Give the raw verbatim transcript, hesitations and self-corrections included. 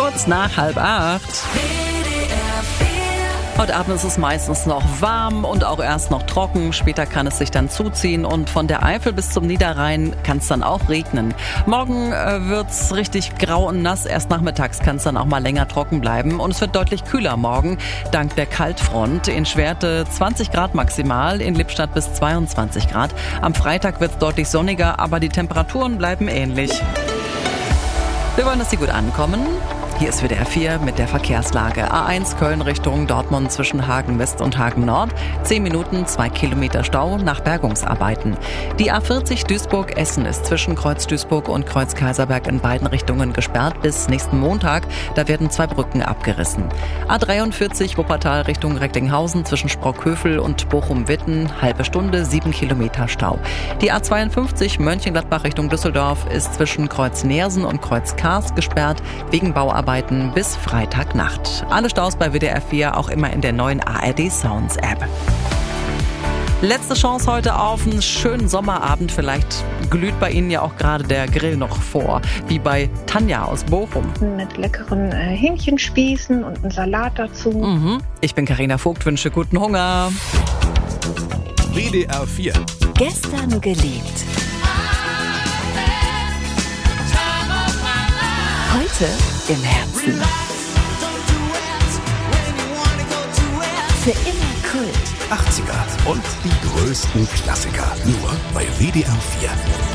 Kurz nach halb acht. Heute Abend ist es meistens noch warm und auch erst noch trocken. Später kann es sich dann zuziehen und von der Eifel bis zum Niederrhein kann es dann auch regnen. Morgen äh, wird's richtig grau und nass. Erst nachmittags kann es dann auch mal länger trocken bleiben und es wird deutlich kühler morgen dank der Kaltfront. In Schwerte zwanzig Grad maximal, in Lippstadt bis zweiundzwanzig Grad. Am Freitag wird es deutlich sonniger, aber die Temperaturen bleiben ähnlich. Wir wollen, dass Sie gut ankommen. Hier ist W D R vier mit der Verkehrslage. A eins Köln Richtung Dortmund zwischen Hagen West und Hagen Nord. Zehn Minuten, zwei Kilometer Stau nach Bergungsarbeiten. Die A vierzig Duisburg-Essen ist zwischen Kreuz Duisburg und Kreuz Kaiserberg in beiden Richtungen gesperrt bis nächsten Montag. Da werden zwei Brücken abgerissen. A dreiundvierzig Wuppertal Richtung Recklinghausen zwischen Sprockhövel und Bochum-Witten. Halbe Stunde, sieben Kilometer Stau. Die A zweiundfünfzig Mönchengladbach Richtung Düsseldorf ist zwischen Kreuz Neersen und Kreuz Kars gesperrt wegen Bauarbeiten bis Freitagnacht. Alle Staus bei W D R vier auch immer in der neuen A R D Sounds App. Letzte Chance heute auf einen schönen Sommerabend. Vielleicht glüht bei Ihnen ja auch gerade der Grill noch vor, wie bei Tanja aus Bochum. Mit leckeren äh, Hähnchenspießen und einem Salat dazu. Mhm. Ich bin Carina Vogt, wünsche guten Hunger. W D R vier. Gestern geliebt. Heute im Herzen. Für immer Kult. achtziger und die größten Klassiker. Nur bei W D R vier.